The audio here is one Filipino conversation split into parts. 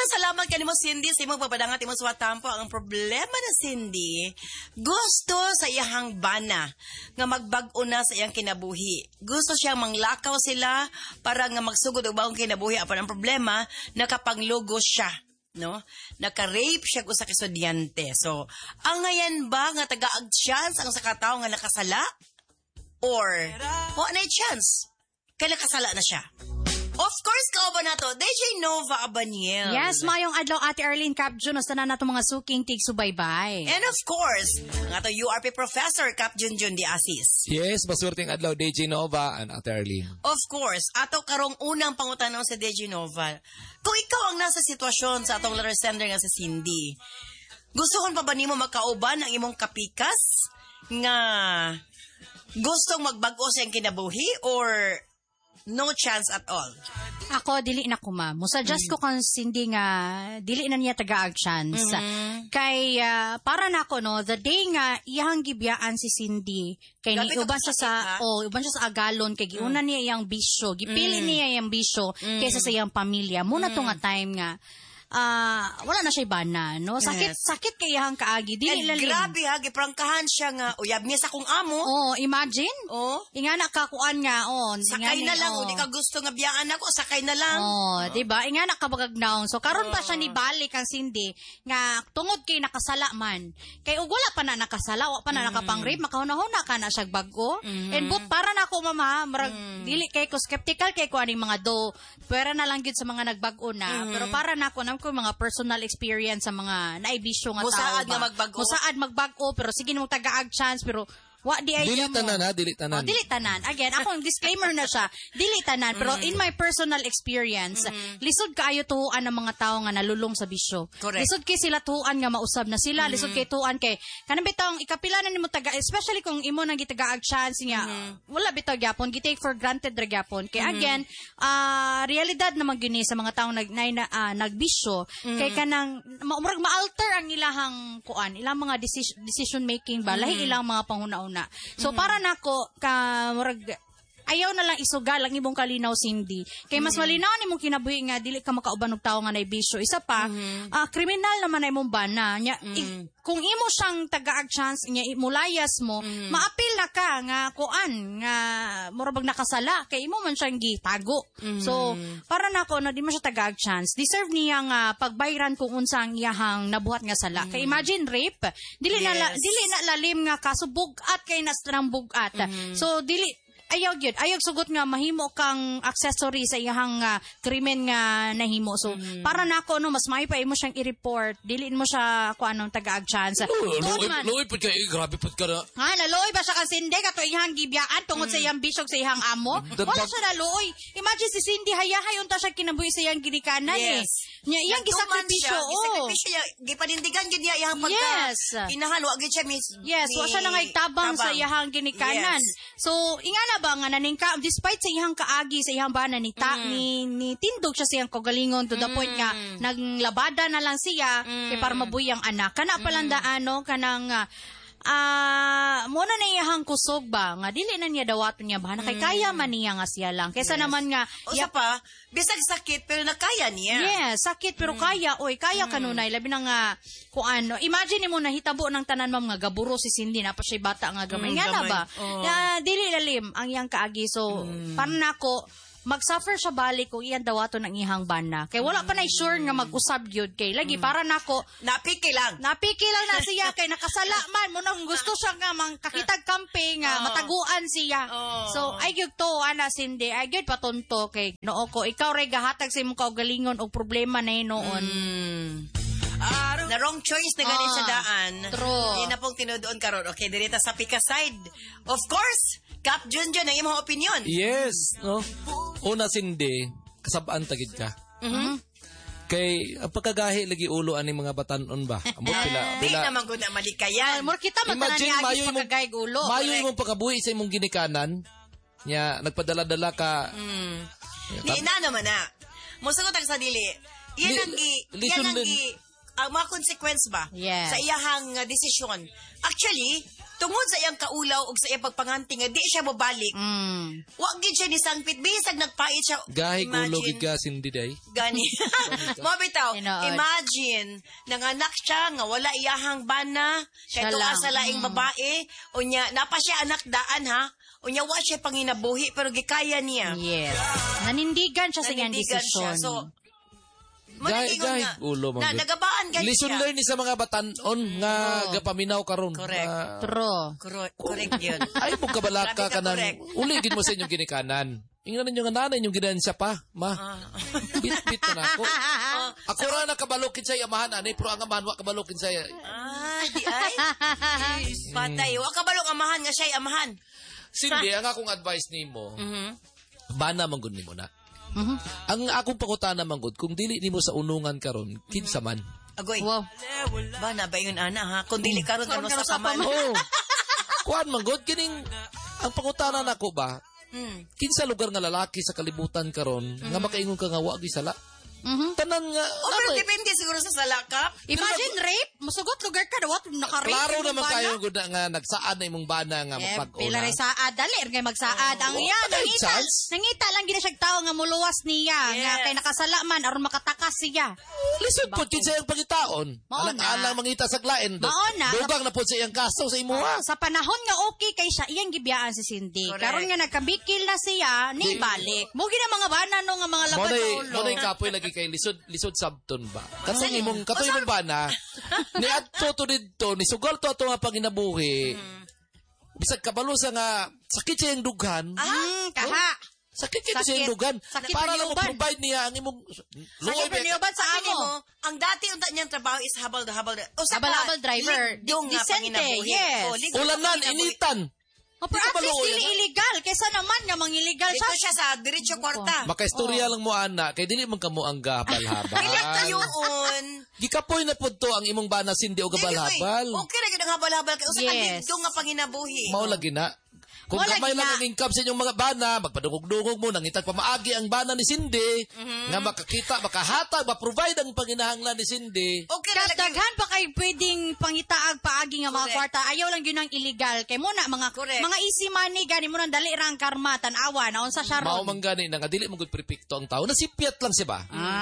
salamat kanimo Cindy sa imong papadangat imong suwatampo. Ang problema na Cindy, gusto sa iyang bana nga magbag-o na sa iyang kinabuhi. Gusto siyang manglakaw sila para nga magsugod og bagong kinabuhi. Apan ang problema, nakapanglugo siya. No? Naka-rape siya sa estudyante. So, ang ngayon ba nga taga-ag chance ang sa katao nga nakasala? Or, na chance? Kaya nakasala na siya. Of course, kauban na to. DJ Nova Abaniel. Yes, mayong adlaw Ate Arlene Capjun. Usta na nato mga suking tig subaybay. And of course, ang ato URP Professor Capjun Jun Di Asis. Yes, masurting adlaw DJ Nova and Ate Arlene. Of course, ato karong unang pangutanaw sa DJ Nova. Kung ikaw ang nasa sitwasyon sa atong letter sender nga si Cindy, gusto kon pa ba nimo makauban ang imong kapikas nga gustong magbag-o sa iyang kinabuhi or no chance at all? Ako, dili na ko ma. Musuggest ko kang Cindy nga, dili na niya taga-ag chance. Kay, para na ako, no, the day nga, iyang gibiyaan si Cindy, kay ni uban siya sa agalon, kay giuna niya iyang bisyo, gipili niya iyang bisyo, kaysa sa iyang pamilya. Muna to nga time nga, wala na siya bana, no? Sakit kay iyang kaagi. Dili lalim. Grabe ha, giprangkahan siya nga, uyab niya sa kong amo. Imagine? Ingana ka kuan nga, sakay na lang, di ka gusto nga biyaan ako, sakay na lang. Diba? Ingana ka bagagnaon. So, karon pa siya ni balik ang Cindy, nga tungod kay nakasala man. Kay wala pa na nakasala, wala pa na nakapang-rape, makahuna-huna ka na siya bago. And but, para na ako, mama, dili kay ko skeptical kay ko aning mga pwera na lang gid sa mga nagbago na. Pero para na ako, ko mga personal experience sa mga naibisyo nga tao ba. Musaad magbago pero sige mo taga-ag chance pero dili tanan. Dili tanan. Again, akong disclaimer na siya. Dili tanan. Pero in my personal experience, lisod kaayo tuhuan ng mga tao nga nalulong sa bisyo. Correct. Lisod kay sila tuhuan nga mausab na sila. Lisod kay tuhuan kay kanang bitong ikapila na nimo taga, especially kung imo nang gitaga-ag chance nga, wala bitaw gyapon, gitake for granted ra gyapon. Kay again, realidad naman gini sa mga taong nagbisyo, kay kanang murag ma-alter ang ilahang kuan, ilang mga decision making ba, lahi ilang mga panghuna-una. So, para nako ayaw na lang isugal ang ibong kalinaw, Cindy. Kay mas malinaw ni mong kinabuhi nga, dili ka makauban og tao nga naibisyo. Isa pa, kriminal naman na imong bana. Kung imo siyang taga-ag chance, mulayas mo, maapil na ka nga kuan, nga murabag nakasala, kay imo man siyang gitago. So, para nako na di mo siya taga-ag chance, deserve niya nga pagbayran kung unsang iyahang nabuhat nga sala. Kay imagine rape, dili na lalim nga kaso bugat kay nasrang bugat. So, ayaw sugot nga mahimo kang accessory sa iyang krimen nga nahimo. So, para nako no, mas may pa imo siyang i-report. Dili mo siya kung anong taga-ag chance. Loy, pud ka, grabe pud ka na. Naloy ba siya ka Cindy? Kato iyang gibiyaan tungod sa iyang bisog sa iyang amo? Wala siya naloy. Imagine si Cindy, hayahay unta siya kinabuhi sa iyang ginikanan iyang gisakripisyo. Gisakripisyo, gipanindigan gid niya iyang pagka inahan, wag gid siya wa siya nang tabang sa iyang ginikanan. So, ingana ba nga naningka, despite sa iyang kaagi, sa iyang bana, ni tindog siya sa iyang kagalingon to the point nga, naglabada na lang siya, kay para mabuhi ang anak. Kana palandaan, no, kanang, muna na iyahang kusog ba, nga dili na niya dawaton niya ba, kay kaya man niya nga siya lang. Kaysa naman nga, usa pa, bisag sakit, pero nakaya niya. Yes, sakit, pero kaya, kaya kanunay, labi na nga, kung ano, imagine mo nahitabo ng tanan mo nga gaburo si Cindy, na pa siya bata nga gamay. Nga na ba? Dili lalim ang iyang kaagi. So, parang nako, mag-suffer siya balik kung iyan dawato ng ihang bana. Kay wala pa na sure nga mag-usab yun. Kay lagi, para nako, napiki lang na siya. Kay nakasala man, munang gusto siya nga kakitag camping, mataguan siya. So, ay gyud to, Cindy, ay gyud patunto. Kay noo ko, ikaw ray gahatag sa imong kaugalingon o problema na noon. Na wrong choice na ganin sa daan. True. Yun na pong tinudoon karon. Okay, dirita sa Pika side. Of course, Cap Junjun, ang imong opinion. Yes, no? Una, Cindy, kasabaan tagid ka. Kay pagkagahi lagi ulo ani mga batanon ba? Amo pila. Di naman gud na malikayan. More kita matanan ni agi pagkagay ulo. Mayo imong pagkabuhi sa imong ginikanan. Nya nagpadala-dala ka. Di na naman na. Musugot ang sa dili. Yan ang ang mga consequence ba sa iyahang desisyon. Actually, tungod sa iyang kaulaw ug sa iyang pagpanganting nga di siya mobalik. Wa gid siya ni sangpit bisag nagpait siya. Gahi gulo gid ka Cindy day. Gani. Mo bitaw, Tinuod. imagine nanganak siya nga wala iyahang bana, kay Siya tuwa lang. sa laing babae, unya napa siya anak daan ha. Unya wa siya panginabuhi pero gikaya niya. Yes. Nanindigan siya sa iyang Nanindigan siya. desisyon. So, Gahi ulo man. gud. nagabaan gani Listen siya. learn ni sa mga batanon nga gapaminaw karon. Correct. True. Correct yun. Ay mo kabalaka Grabe ka ka, nang correct. uli gid mo sa inyong ginikanan. Ingnan ninyo nga nanay inyong ginahan siya pa, ma. Bit na ako. Ako ra nakabalokin sa amahan ani, pero ang amahan wa kabalokin sa Di ay. Patay. Wa ka balong amahan nga siya'y amahan. Cindy, ang akong advice nimo, bana man gud nimo na. Mhm. Ang akong pangutana man gud, kung dili nimo sa unungan karon, kinsa man. Agoy. Wow. Ba na ba yun ana ha? Kung dili karon ka sa kaman. Oh. Kuan man gud kining ang pangutana nako ba, kinsa lugar nga lalaki sa kalibutan karon nga makaingon ka nga wa gyud sala. Tanan nga Pero depende siguro sa salakap. Imagine rape, musugot lugar ka dawat naka-rape. klaro imong naman bana. kayo gud nga nagsaad na imong bana nga Eh, mapag-una. pila rin saad, dali rin magsaad. Ang iya, wala nangita, chance. nangita lang gina siya tao nga muluwas niya. Yes. Nga kay nakasala man, aron makatakas siya. Lisod po kinsa iyang pagitaon. Mao na. Alang mangita sa glaen. Mao na. Dugang na po sa iyang kaso sa imuha. Sa panahon nga okay kay siya, iyang gibiyaan si Cindy. Correct. Karon nga nagkabikil na siya, ni balik. Mugi na mga bana no nga mga laban sa ulo. Mo na kapoy lagi kay lisod sabton ba. Katong imong bana ni adto to didto ni sugal to ato nga panginabuhi. Bisag kabalo sa nga sakit siya yung dughan. Kaha. Sakit siya Sakit. yung dughan. Sakit Para na lang niuban. mo-provide niya ang imong Sakit na niuban sa Ano amo. mo, ang dati unta niyang trabaho is habal. Habal-habal driver. Ligdong nga Decente, panginabuhi. yes. Ligdong nga ulanan, panginabuhi. initan. O, pero Di ka at least baluoy, dili ha? illegal. Kaysa naman nga mang illegal Dito siya. siya sa diretso kwarta. Makaistorya lang mo ana kay dili man kamo ang gabal-habal. Dili kayoon. Gikapoy na pud to ang imong bana sindi o gabal-habal. Okay na gid ang habal-habal kay usa ka Yes. ligdong nga panginabuhi. Mao lagi na. Kung Wala gamay gina. lang ang income sa inyong mga bana, magpadungog-dungog mo, nangitag pamaagi ang bana ni Cindy, nga makakita, makahatag, maprovide ang panginahanglan ni Cindy. Okay na lagi. Daghan pa kay pwedeng pangitaag paagi nga mga Correct. kwarta. Ayaw lang yun ang illegal. Kay muna mga Correct. mga easy money gani mo nang dali rang karma tanawa naon sa Mao sharon. man gani na nga dili mo gud perpekto ang tao. Nasipyat lang siya ba?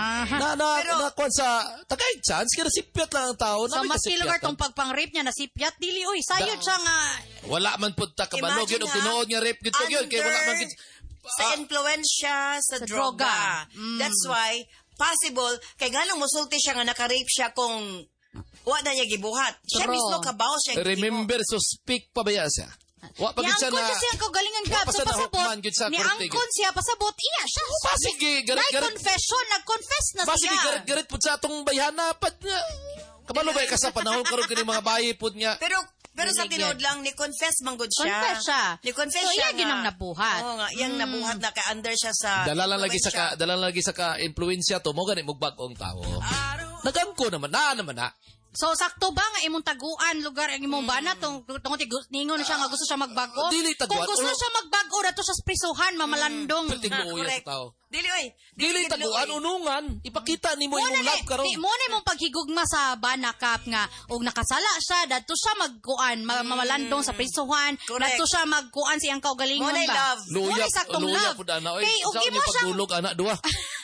Pero- Na kuan sa tagay chance kaya nasipyat lang ang tao. So Namin maski lugar tong pagpang-rape niya nasipyat dili oy sayod siya nga wala man pud ta kabalo Imagine gyud og ha, tinuod nga rape gyud ko gyud kay wala man gyud sa influensya sa Sa droga. droga. That's why possible kay ganong musulti siya nga naka-rape siya kung wa na niya gibuhat. Siya True. mismo kabaw siya gihimo. remember so speak pa ba ya siya? Wa pa ni gyud siya angkon na kasi ang kaugalingan wa gab pa so siya pasabot nahukman gyud sa ni korte. angkon siya pasabot iya siya Sige, Nay garit-garit. confession nag-confess na Basi siya garit-garit pud sa atong bayhana pad nga. Kabalo ba ka sa panahon karon kini mga bayi pud nga. Pero sa Really tinuod lang, ni-confess man good siya. Confess siya. Ni-confess So, siya iya ginang nabuhat. Oo nga, iyang nabuhat na ka-under siya sa... Dala lang lagi influensya. dala lang lagi sa ka influensya to mo gani mo bag-ong tao. Nagangko naman na. So sakto ba nga imong taguan lugar ang imong bana tungod ningon siya nga gusto siya magbago? Dili taguan. Kung gusto siya magbago dato sa prisuhan mamalandong. Perting mo uya Correct. sa tao. Dili, oy. Dili taguan unungan, ipakita nimo imong love karon. Mo na imong paghigugma sa bana kap nga og nakasala siya dato siya magkuan mamalandong sa prisuhan, Correct. dato siya magkuan siyang kaugalingon Mo na ba? love. Mo na Luya saktong love. pud ana oy. Kay og Sa imo inyo siya pagdulog anak duha.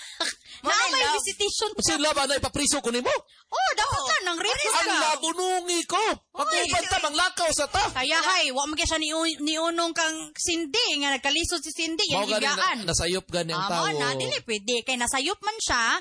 Mo na na may love. visitation Kasi ka. love ana ipapriso ko nimo. Oh, dapat ka nang release Ang ka. love unungi ko. Pag-uban ta manglakaw sa ta. Kaya hay, wa man gyud siya ni unong kang Cindy nga nagkalisod si Cindy Mao yang gani gibiyaan. nasayop gani ang tao. Na, dili pwede. Kay nasayop man siya,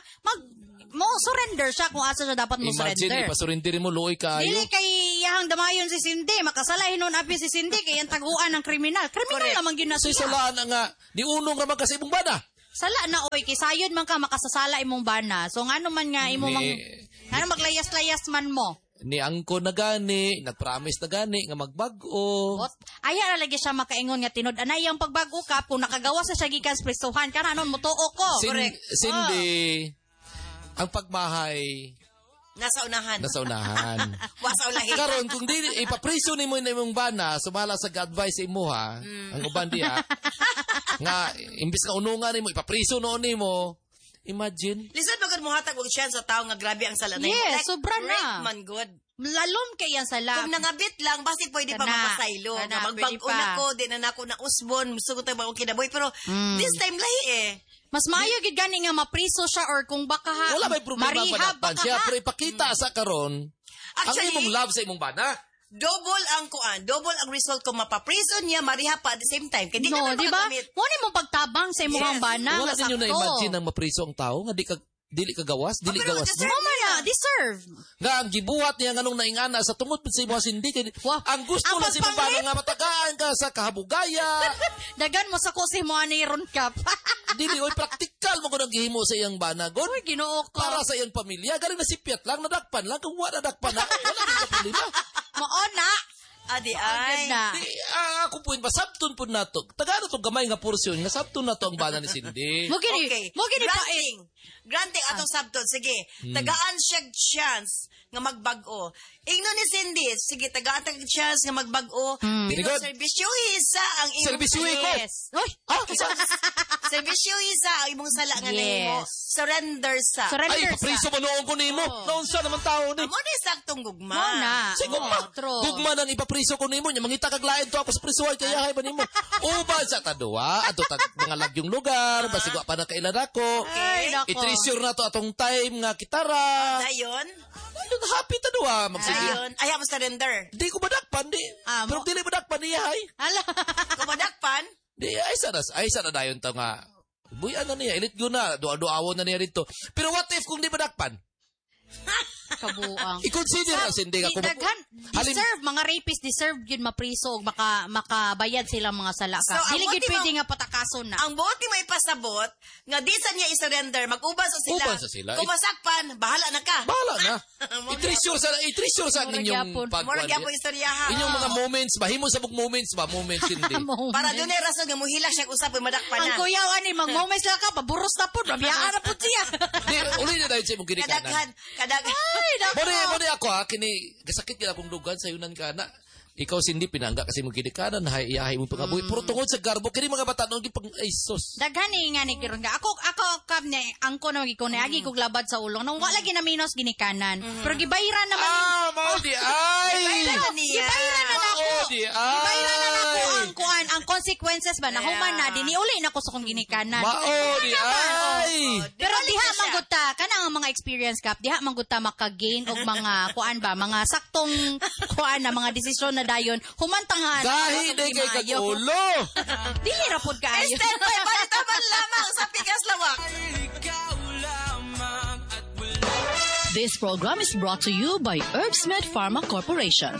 mo surrender siya kung asa siya dapat mo Imagine surrender. ipasurrender mo luoy kaayo. Dili kay yahang damayon si Cindy, makasalahin nun api si Cindy kay ang taguan ng kriminal. Kriminal Correct. naman gyud na Sa siya. salaan na nga di unong ra man kasi imong bana. Sala na oy kay sayod man ka makasasala imong bana. So ngano man nga imo mang ngano maglayas-layas man mo. Ni angko na gani, nagpromise na gani nga magbag-o. Aya na lagi siya makaingon nga tinud anay ang pagbago ka kung nakagawa sa siya gikan sa prisuhan kana anon mutuo ko. Cindy, ang pagmahay Nasa unahan. nasa unahan. Wa sa ulahin. Karon kung di ipapriso nimo na imong bana, sumala sa advice imo ha, ang uban diha. Nga imbis nga unungan nimo ipapriso noon nimo. Imagine. Listen, magod mo hatag og chance sa tao nga grabe ang salanay. Yes, sobra na. Rape man good. lalom kay yan sala. Kung nangabit lang, basi pwede pa Kana. mapasaylo. Kana, Magbag-o pwede pa. na ko, di na ako na usbon, gusto ko tayo kinabuhi. Pero this time lahi eh. Mas maayo gid gani nga mapriso siya or kung baka ha. Wala may problema marihab pa baka siya, ha. pero ipakita sa karon Actually, ang imong love sa imong bana. double ang result kung mapaprison niya, mariha pa at the same time. Kaya di No, naman di ba? makagamit. Mo ni mo pagtabang sa imong Yes. bana. Wala nga ninyo sakto. na-imagine ang mapriso ang tao nga dili ka gawas, dili pero gawas. deserve- Mo man na, deserve. Nga ang gibuhat niya nganong naingana sa tungod sa imong sindi kay Wah, ang gusto ang lang si imong bana pagpangit. nga matagaan ka sa kahabugaya. Dagan mo sa kusi mo ani ron kap. Dili oy praktikal mo gud ang gihimo sa iyang bana god. Uy, Ginoo ko. Para sa iyang pamilya, galing na sipiat lang, nadakpan lang, kung wala nadakpan na, wala din ka problema. Mao na. Adi Good ay. na. Di, ako po yun, sabton po na to. Taga na to gamay nga porsyon, nga sabton na to ang bana ni Cindy. Mo gini, Okay. mo gini pa Granting atong sabton. Sige. Tagaan siya chance nga magbag-o. Ingno ni Cindy. Sige, tagaan tag chance nga magbag-o. Pero Good. serbisyo isa ang imong Serbisyo sala. iko. Yes. Uy, Serbisyo isa ang imong sala nga Yes. nahimo. Surrender sa. surrender Ay, sa. papriso mo noon ko nimo. Noon sa naman tao ni. Amo ni saktong gugma. Mo na. Sige, gugma. True. Gugma nang ipapriso ko nimo. Nya mangita kaglain to ako sa prisuhay, kaya hay ba nimo? Uban sa tadua, ato mga lagyong lugar, basig wa pa na kailan ako. Ay, nako. I-treasure na to atong time nga kitara. Dayon. Ayun, happy tadua. Magsige. Dayon. Ayaw mo surrender. Di ko badakpan, di. Ah, Pero mo- dili badakpan niya, hay. Ala. Kumadakpan. Di, ay sana dayon to nga. Buyan na niya, ilit yun na, duawon na niya rito. Pero what if kung di badakpan? Kabuang. I-consider na Cindy nga kung... Daghan, Halin- deserve, mga rapist deserve yun mapriso o makabayad silang mga sala ka. So, ang Dili gid motibo- pwede nga patakason na. Ang buot ni may pasabot, nga di sa niya i-surrender, mag-uban sa sila. Uban sa sila. Kung masakpan, bahala na ka. Bahala na. I-treasure sa Murag ninyong yapon. Mura pagkuhan. gyapon istoryaha. Inyong mga moments ba? Himo sa moments ba? Moments, hindi. Para doon ay rason nga muhilak siya usap ay madakpan Ang na. kuyaw ani mag-moments lang ka, paburos na po, mabiyaan na po siya. Di, uli na dahil sa imong ginikanan. Kadaghan. Ay, nako. Muna ako ha, kini, kasakit ka akong dugan sa yunan ka na. Ikaw Cindy, pinangga kasi mong ginikanan, iyahay mo pangabuhi. Pero tungod sa garbo, kini mga bata, nung ipang, ay sus. Daghan ni nga ni kiron nga. Ako kam ni angko na ko na agi kog labad sa ulong. Nang wala ginaminos ginikanan. Pero gibayran naman. Mao di ay! Gibayran niya. Gibayran na nako. Mao di ay! Gibayran na nako ang kuan, ang consequences ba nahuman na diniuli na ko sa kong ginikanan. Mao di ay! Pero diha manguta kana ang mga experience kap, diha manguta maka-gain og mga kuan ba, mga saktong kuan na mga desisyon na dayon humantangan. Gahi di kay kagulo! Dili ra pod kaayo. Stand by, balitaman lamang sa Pikas Lawak. This program is brought to you by Herbsmed Pharma Corporation.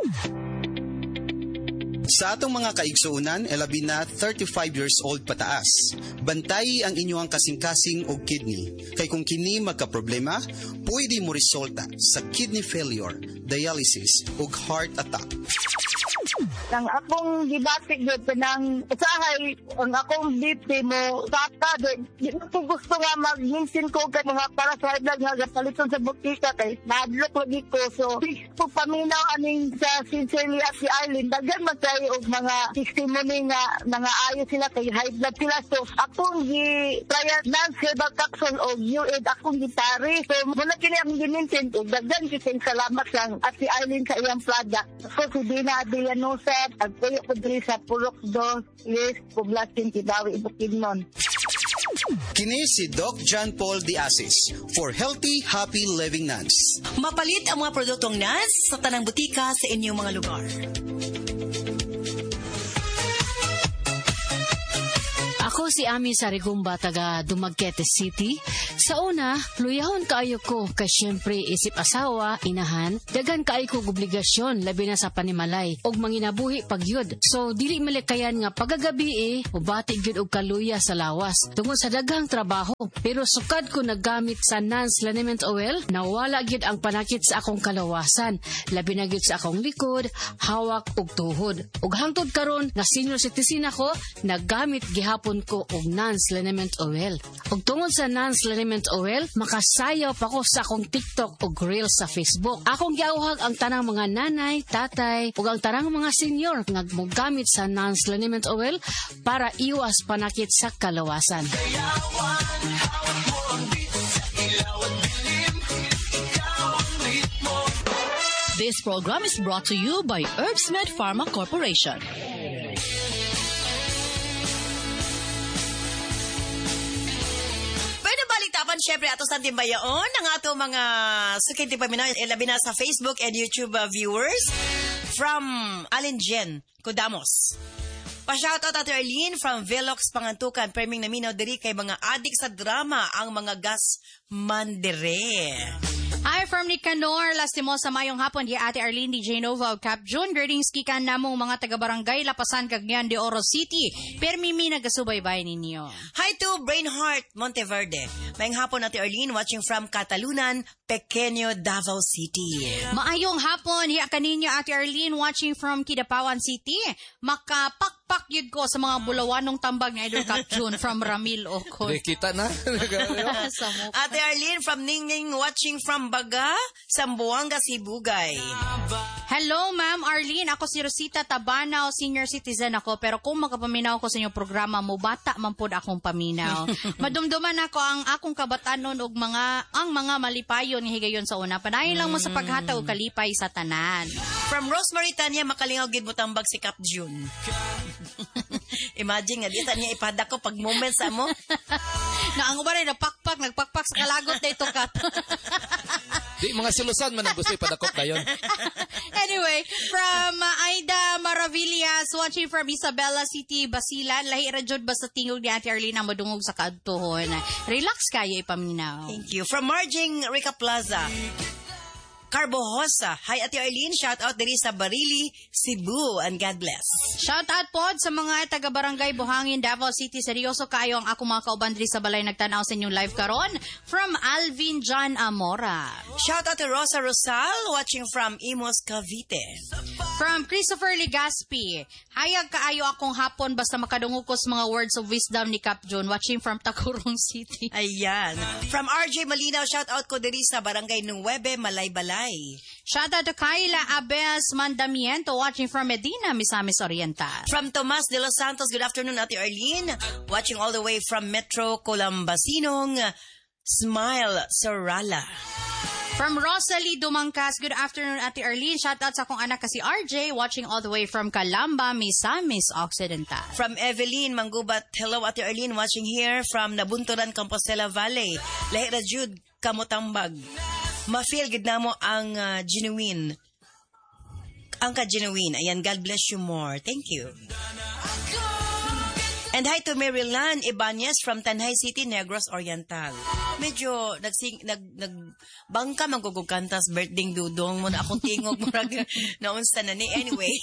Sa atong mga kaigsuunan, labi na 35 years old pataas. Bantay ang inyong kasing-kasing o kidney. Kay kung kini magka-problema, pwede mo resulta sa kidney failure, dialysis o heart attack. Ang akong gibatik gud kanang usahay ang akong BP mo saka di ko gusto nga mag-minsin ko kay mga para sa ilag nga paliton sa butika kay nadlok lagi ko so po paminaw aning sa Sincerely at si Eileen daghan man kay og mga testimony nga nangaayo sila kay high blood sila so akong gi-trial non-herbal capsule o UAID akong gitari so muna kini akong giminsin og daghan kising salamat lang at si Eileen sa iyang product so si Dina Adrianosa agpuyo ko diri sa Purok 2 Yes Poblacion Kidawi Bukidnon. Kini si Doc John Paul Diasis for Healthy, Happy Living Nuns. Mapalit ang mga produktong NAS sa tanang butika sa inyong mga lugar. Ako si Ami Sarigumba, taga Dumaguete City. Sa una, luyahon kaayo ko kay syempre isip asawa, inahan, dagan kaayo ko obligasyon labi na sa panimalay og manginabuhi pagyud. So dili malikayan nga pagagabi ubati gyud og kaluya sa lawas tungod sa daghang trabaho. Pero sukad ko naggamit sa Nance Liniment Oil, nawala gyud ang panakit sa akong kalawasan, labi na gyud sa akong likod, hawak ug tuhod. Ug hangtod karon nga senior citizen ako, naggamit gihapon ko og Nance Liniment Oil. Ug tungod sa Nance Liniment Oil, makasayaw pa ko sa akong TikTok ug Reels sa Facebook. Akong giawhag ang tanang mga nanay, tatay ug ang tanang mga senior nga mogamit sa Nance Liniment Oil para iwas panakit sa kalawasan. This program is brought to you by Herbsmed Pharma Corporation. Tapan syempre ato sa timbayaon ang ato mga sukinti paminaw labi na sa Facebook and YouTube viewers from Alin Jen Kudamos. Pa-shoutout ato Arlene from Velox Pangantukan perming naminaw diri kay mga adik sa drama ang mga gas mandere. Hi from Nicanor, lastimo sa mayong hapon di Ate Arlene DJ Nova of Cap June. Greetings kikan namong mga taga-barangay Lapasan Cagayan de Oro City. Permimi nagasubaybay ninyo. Hi to Brainheart Monteverde. Mayong hapon Ate Arlene watching from Catalunan, Pequeño Davao City. Maayong hapon hiya kaninyo Ate Arlene watching from Kidapawan City. Makapakpak yun ko sa mga bulawanong tambag ni Idol Cap June from Ramil Ocon. Kita na. Ate Arlene from Ningning watching from Baga, Sambuanga, Sibugay. Hello, Ma'am Arlene. Ako si Rosita Tabanaw, senior citizen ako. Pero kung makapaminaw ko sa inyong programa mo, bata man po akong paminaw. Madumduman ako ang akong kabatanon ug ang mga malipayon nga higayon sa una. Panayon lang mo sa paghataw ug kalipay sa tanan. From Rosemary Tanya, makalingaw gid mo tambag si Cap June. Imagine nga, di niya ipada ko pag moments mo. Na ang uban na nagpakpak sa kalagot na ito, Cap. Di, mga silusan man ang gusto ipadakop na yun. Anyway, from Aida Maravillas, watching from Isabela City, Basilan, lahi rajod ba sa tingog ni Ate Arlene ang madungog sa kaadtuhon. Relax kayo ipaminaw. Thank you. From Marging Rica Plaza, Carbohosa. Hi, Ate Arlene. Shout out diri sa Barili, Cebu, and God bless. Shout out po sa mga taga-barangay Buhangin, Davao City. Seryoso kayo ang ako mga kauban diri sa balay nagtanaw sa inyong live karon. From Alvin John Amora. Shout out to Rosa Rosal, watching from Imos, Cavite. From Christopher Legaspi. Hayag kaayo akong hapon basta makadungog ko sa mga words of wisdom ni Cap June, watching from Tacurong City. Ayan. From RJ Malinaw, shout out ko diri sa Barangay Nuwebe, Malay-Balay. Shout out to Kayla Abes Mandamiento, watching from Medina, Misamis Oriental. From Tomas de los Santos, good afternoon, Ate Arlene. Watching all the way from Metro Colambasinong, Smile Sorala. From Rosalie Dumangkas, good afternoon, Ate Arlene. Shout out sa akong anak kasi RJ, watching all the way from Calamba, Misamis Occidental. From Evelyn Manggubat, hello, Ate Arlene, watching here from Nabunturan, Compostela Valley. Lahira Jude, Kamutambag. Ma-feel good na mo ang genuine. Ang ka-genuine. Ayan, God bless you more. Thank you. And hi to Maryland Ibanez from Tanay City, Negros Oriental. Medyo nagbangka manggugugkantas birthday dudong mo na akong tingog murag naunsa na ni. Anyway.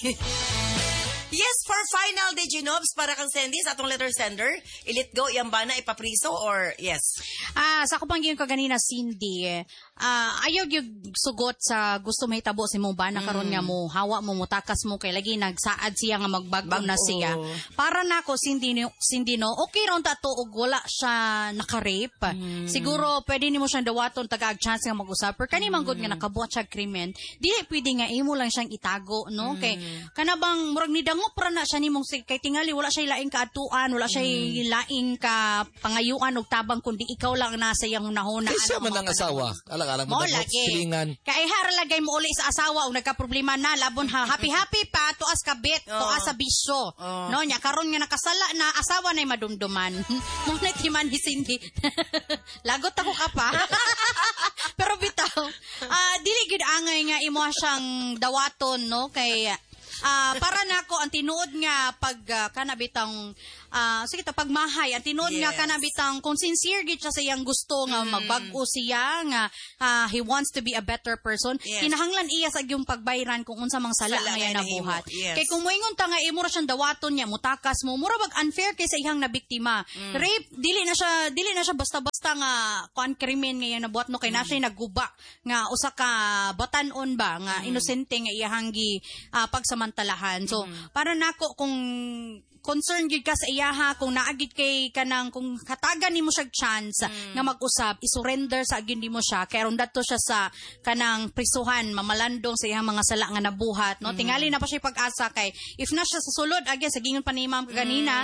Yes, for final day, Ginobs, para kang sendi sa atong letter sender, ilit go, iyang ba na ipapriso or yes? Sa ako pang ko ganina, Cindy, ayaw yung sugot sa gusto may tabo si mong bana karon nga mo, hawa mo, mutakas mo, kay lagi nagsaad siya nga magbago na siya. Para na ako, Cindy no, okay ron tato og wala siya nakarape. Siguro, pwede ni mo siyang dawaton, taga-chance nga mag-usap. Pero kanimang good nga nakabuat siya krimen, di pwede nga imo lang siyang itago, no? Kay, kanabang, murag ni dango para na siya nimong kay tingali wala siya laing kaatuan, wala siya laing ka pangayuan og tabang kundi ikaw lang nasa iyang nahuna. Kaysa man ang asawa, alang-alang mo silingan. Kay haralagay mo uli sa asawa og nagka-problema na labon happy pa tuas kabit, tuas sa bisyo. No nya karon nga nakasala na asawa nay madumduman. Mo na timan ni Cindy. Lagot ako ka pa. Pero bitaw, dili gid angay nga imo siyang dawaton, no, kay para nako ang tinuod nga pag kanabitang sige ta pagmahay ang tinuod nga kanabitang kung sincere gid siya sa iyang gusto nga magbag-o siya nga he wants to be a better person, kinahanglan iya sa yung pagbayran kung unsa mang sala nga nabuhat. Kay kung moingon ta nga imo ra siyang dawaton niya mutakas mo mura bag unfair kay sa ihang nabiktima. Rape dili na siya basta-basta nga kon krimen nga iyang nabuhat, no, kay na siya nagguba nga usa ka batan-on ba nga inosente nga iyang pagsamantalahan. So para nako kung concern gid ka sa iyaha, kung naagid kay kanang kung hatagan nimo siya chance nga mag-usab, isurrender sa agin nimo siya kay aron dadto siya sa kanang prisuhan, mamalandong sa iyang mga sala nga nabuhat, no. Tingali na pa siya pag-asa kay if na siya sa sulod again sa gingon pa ni Ma'am kanina